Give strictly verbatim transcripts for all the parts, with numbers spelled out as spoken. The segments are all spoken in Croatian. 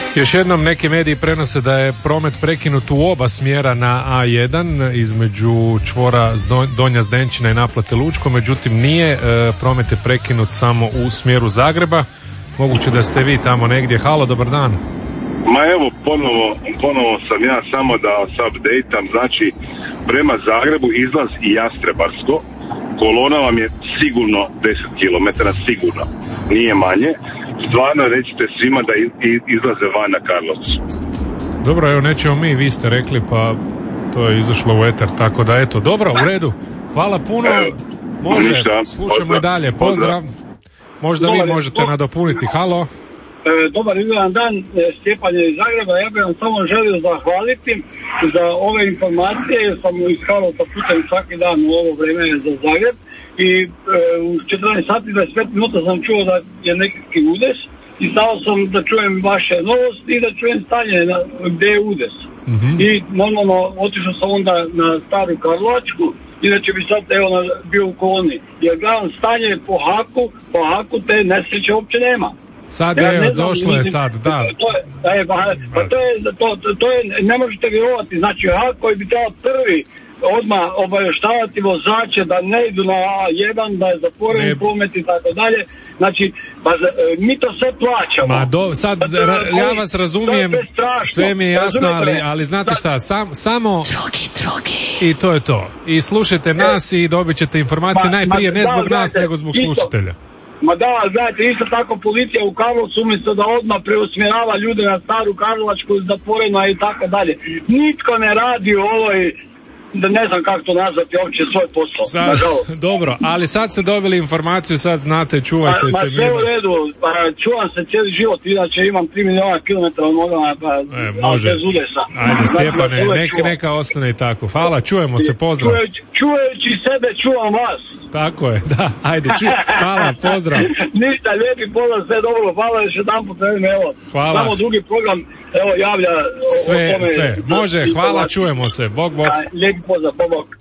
Još jednom neki mediji prenose da je promet prekinut u oba smjera na A jedan između čvora Donja Zdenčina i naplate Lučko, međutim nije, promet je prekinut samo u smjeru Zagreba. Moguće da ste vi tamo negdje. Halo, dobar dan. Ma evo, ponovo, ponovo sam ja, samo da se updateam, znači prema Zagrebu izlaz i Jastrebarsko, kolona vam je sigurno deset kilometara, sigurno, nije manje. Stvarno recite svima da izlaze van na Karlovcu. Dobro, evo nećemo mi, vi ste rekli, pa to je izašlo u eter, tako da eto, dobro, u redu. Hvala puno, može, ništa, slušamo i dalje, pozdrav. Možda dobar, vi možete dobar. nadopuniti, halo. E, dobar izgledan dan, Stjepan je iz Zagreba. Ja bih vam samo želio zahvaliti za ove informacije, jer sam iz Karlovca putem svaki dan u ovo vrijeme za Zagreb i e, u četrnaest sati i dvadeset pet minuta sam čuo da je neki udes i stao sam da čujem vaše novosti i da čujem stanje na, gdje je udes. Mm-hmm. I normalno otišao sam onda na Staru Karlovačku, inače bi sad evo na, bio u koloni, jer gledam stanje po haku, po haku te nesreće uopće nema. Sad ja je, došlo je sad, da. To je, to je, pa to je, to, to, to je, ne možete vjerovati, znači hak koji bi trebao prvi odmah obavještavati vozače da ne idu na A jedan, da je zatvoren promet i tako dalje. Znači, pa, mi to sve plaćamo. Ma do, sad, ra, ja vas razumijem, sve mi je jasno, ali, ali znate šta, sam, samo... Drogi, drogi. I to je to. I slušajte nas i dobit ćete informacije, ma, najprije ma, ne zbog da, nas, nego zbog isto. Slušatelja. Ma da, znate, isto tako policija u Karlovcu umjesto da odmah preusmjerava ljude na Staru Karlovačku zatvorena i tako dalje. Nitko ne radi u ovoj, da ne znam kako to nazvati, uopće svoj posao. Sad, dobro, ali sad ste dobili informaciju, sad znate, čuvajte ma, se. Ma sve u redu, pa, čuvam se cijeli život, inače imam tri milijuna kilometara u nogama, pa e, može. bez udesa. Ajde, Stjepane, neka, neka ostane i tako. Hvala, čujemo se, pozdrav. Čuvajući, čuvajući sebe, čuvam vas. Tako je, da, ajde, ču, hvala, pozdrav. Ništa, lijepi pozdrav, sve dobro, hvala još jedan put, evo. Hvala. Samo drugi program, evo, javlja sve, o tome. Sve, može, hvala, čujemo se, bog, bog. Lijepi pozdrav, bog, bog.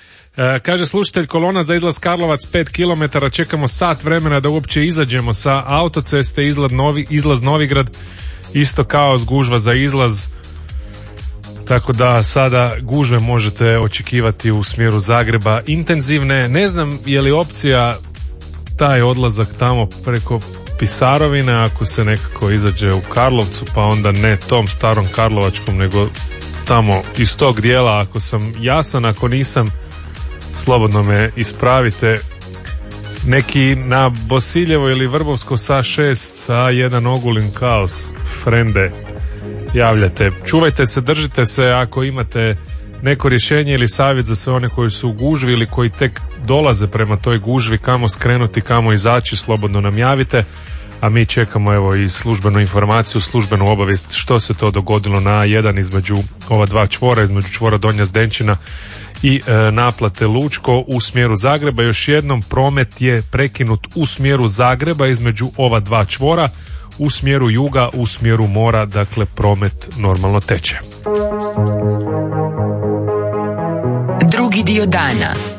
E, kaže slušatelj, kolona za izlaz Karlovac pet kilometara, čekamo sat vremena da uopće izađemo sa autoceste, izlaz, Novi, izlaz Novigrad, isto kao gužva za izlaz, tako da sada gužve možete očekivati u smjeru Zagreba intenzivne. Ne znam je li opcija taj odlazak tamo preko Pisarovine ako se nekako izađe u Karlovcu, pa onda ne tom starom Karlovačkom, nego tamo iz tog dijela, ako sam jasan, ako nisam, slobodno me ispravite. Neki na Bosiljevo ili Vrbovsko sa šest, sa jedan Ogulin Kaos, frende, javljate. Čuvajte se, držite se, ako imate neko rješenje ili savjet za sve one koji su u gužvi ili koji tek dolaze prema toj gužvi, kamo skrenuti, kamo izaći, slobodno nam javite, a mi čekamo evo i službenu informaciju, službenu obavijest što se to dogodilo na A jedan između ova dva čvora, između čvora Donja Zdenčina i e, naplate Lučko u smjeru Zagreba. Još jednom, promet je prekinut u smjeru Zagreba između ova dva čvora, u smjeru juga, u smjeru mora, dakle promet normalno teče. Drugi dio dana.